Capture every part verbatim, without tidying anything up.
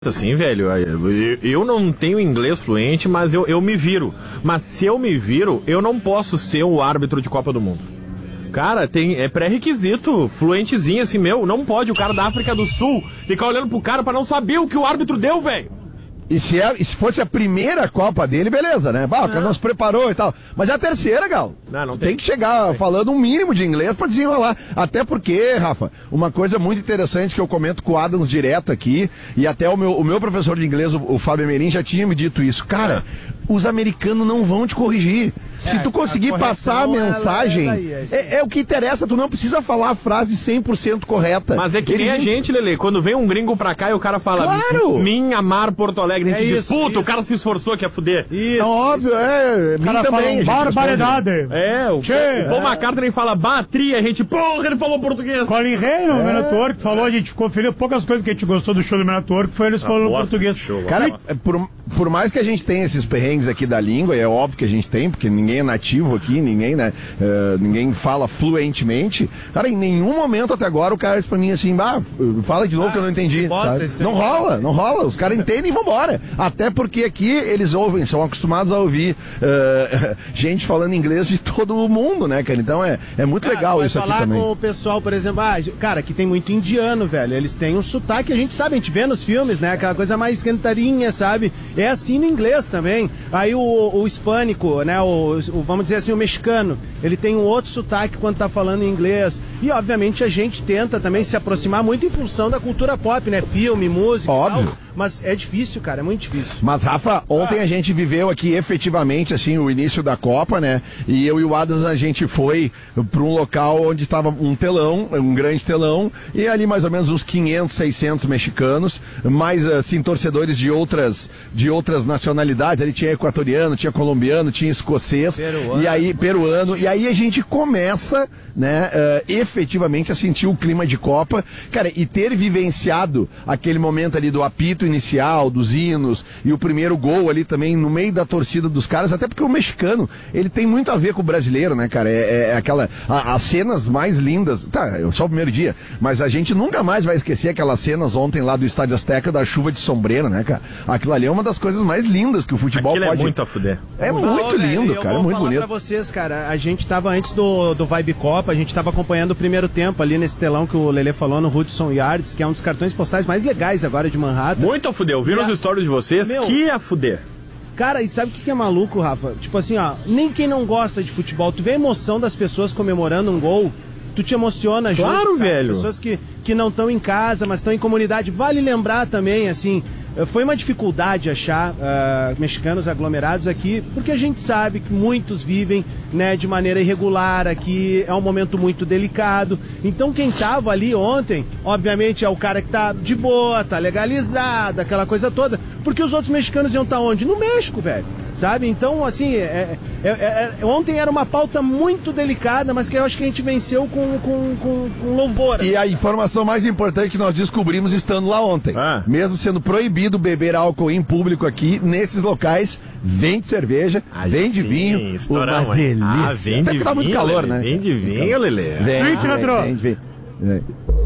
Assim, velho, eu, eu não tenho inglês fluente, mas eu, eu me viro. Mas se eu me viro, eu não posso ser o árbitro de Copa do Mundo. Cara, tem, é pré-requisito, fluentezinho assim, meu, não pode o cara da África do Sul ficar olhando pro cara pra não saber o que o árbitro deu, velho. E se, é, e se fosse a primeira Copa dele, beleza, né? Bah, o cara não se preparou e tal. Mas é a terceira, Gal. Não, não tem. Tem que chegar tem. falando um mínimo de inglês pra desenrolar. Até porque, Rafa, uma coisa muito interessante que eu comento com o Adams direto aqui, e até o meu, o meu professor de inglês, o, o Fábio Emerim, já tinha me dito isso. Cara, é. os americanos não vão te corrigir. Se tu conseguir a passar a mensagem, é, daí, é, é, é o que interessa, tu não precisa falar a frase cem por cento correta. Mas é que Ele... nem a gente, Lelê, quando vem um gringo pra cá e o cara fala, claro. Mim amar Porto Alegre, a gente é diz, isso, puta, isso. o cara se esforçou que ia fuder. Isso, é óbvio, isso. é. O cara também, fala barbaridade. É, o che, Paul McCartney fala batria, a gente, porra, ele falou português. Colin Hay, no é. Menator, que falou, a gente ficou feliz, poucas coisas que a gente gostou do show do Menator, que foi eles falando português. Show, cara, por, por mais que a gente tenha esses perrengues aqui da língua, e é óbvio que a gente tem, porque ninguém é nativo aqui, ninguém, né, uh, ninguém fala fluentemente. Cara, em nenhum momento até agora o cara disse pra mim assim, ah, fala de novo ah, que eu não entendi. Bosta, não rola, não rola. Os caras entendem e vambora. Até porque aqui eles ouvem, são acostumados a ouvir uh, gente falando inglês de todo o mundo, né, cara? Então é, é muito cara, legal isso aqui também. Falar com o pessoal, por exemplo, ah, cara, aqui tem muito indiano, velho. Eles têm um sotaque, a gente sabe, a gente vê nos filmes, né? Aquela coisa mais cantarinha, sabe? É assim no inglês também. Aí o, o hispânico, né? O, o, vamos dizer assim, o mexicano, ele tem um outro sotaque quando tá falando em inglês. E, obviamente, a gente tenta também se aproximar muito em função da cultura pop, né? Filme, música óbvio. E tal. Mas é difícil, cara, é muito difícil. Mas, Rafa, ontem ah. a gente viveu aqui efetivamente, assim, o início da Copa, né? E eu e o Adams, a gente foi para um local onde estava um telão, um grande telão, e ali mais ou menos uns quinhentos, seiscentos mexicanos, mais, assim, torcedores de outras, de outras nacionalidades. Ali tinha equatoriano, tinha colombiano, tinha escocês, peruano, e aí, peruano, e aí a gente começa, né, uh, efetivamente a sentir o clima de Copa, cara, e ter vivenciado aquele momento ali do apito inicial, dos hinos, e o primeiro gol ali também no meio da torcida dos caras, até porque o mexicano, ele tem muito a ver com o brasileiro, né, cara? É, é aquela, a, as cenas mais lindas, tá, só o primeiro dia, mas a gente nunca mais vai esquecer aquelas cenas ontem lá do Estádio Azteca da chuva de sombreira, né, cara? Aquilo ali é uma das coisas mais lindas que o futebol Aquilo pode... é muito a fuder. É muito oh, lindo, velho, cara, é muito bonito. Eu vou falar pra vocês, cara, a gente tava antes do, do Vibe Copa, a gente tava acompanhando o primeiro tempo ali nesse telão que o Lelê falou no Hudson Yards, que é um dos cartões postais mais legais agora de Manhattan. Muito a fuder, eu vi nos stories de vocês, meu, que a fuder. Cara, e sabe o que, que é maluco, Rafa? Tipo assim, ó, nem quem não gosta de futebol, tu vê a emoção das pessoas comemorando um gol, tu te emociona junto, claro, sabe? velho. Pessoas que, que não estão em casa, mas estão em comunidade. Vale lembrar também, assim, foi uma dificuldade achar uh, mexicanos aglomerados aqui, porque a gente sabe que muitos vivem, né, de maneira irregular aqui, é um momento muito delicado. Então quem tava ali ontem, obviamente é o cara que tá de boa, tá legalizado, aquela coisa toda, porque os outros mexicanos iam estar onde? No México, velho. Sabe? Então, assim, é, é, é, é, ontem era uma pauta muito delicada, mas que eu acho que a gente venceu com, com, com, com louvor. E a informação mais importante que nós descobrimos estando lá ontem. Ah. Mesmo sendo proibido beber álcool em público aqui, nesses locais, vende cerveja, Aí vende sim, vinho, estouramos, uma delícia. Ah, vende Até que tá vinho, muito calor, Lelê, né? Vende vinho, Lelê. Vende, vende, vende, vende, vende.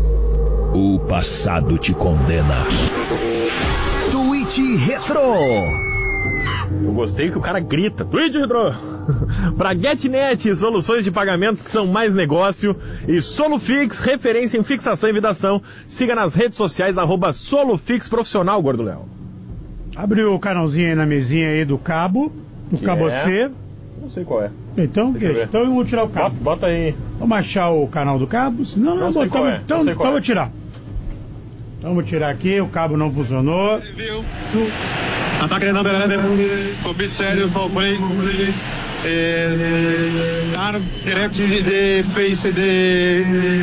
O passado te condena. Tweet Retro. Eu gostei que o cara grita. Tweet Retro. Pra GetNet, soluções de pagamentos que são mais negócio. E Solufix, referência em fixação e vidação. Siga nas redes sociais, arroba Solufix Profissional, Gordo Léo. Abre o canalzinho aí na mesinha aí do cabo. O que cabo é? C. Não sei qual é. Então, deixa deixa. Então eu vou tirar o cabo. Bota, bota aí. Vamos achar o canal do cabo? Senão não, não não sei botamos. qual é. Então, não sei então qual eu vou é. tirar. Então vou tirar aqui, o cabo não funcionou. Ataque observe for play are direct the face the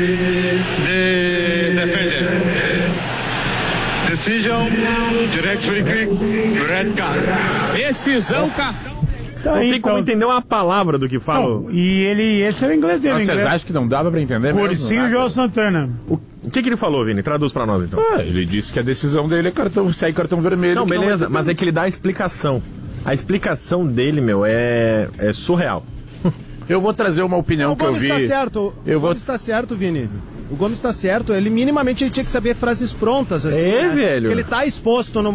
the defender decision direct free kick red card decisão cartão. Não tem então, como entender uma palavra do que fala. E ele, esse é o inglês dele. Vocês inglês. acham que não dava pra entender mesmo? Cursinho João Santana. O, o que que ele falou, Vini? Traduz pra nós, então. Ah, ele disse que a decisão dele é cartão, sair cartão vermelho. Não, beleza, não mas é que ele dá a explicação. A explicação dele, meu, é, é surreal. Eu vou trazer uma opinião não, que eu vi. O Gomes está certo. Eu o vou... Gomes está certo, Vini. O Gomes tá certo, ele minimamente ele tinha que saber frases prontas, assim. É, né? velho. Porque ele tá exposto no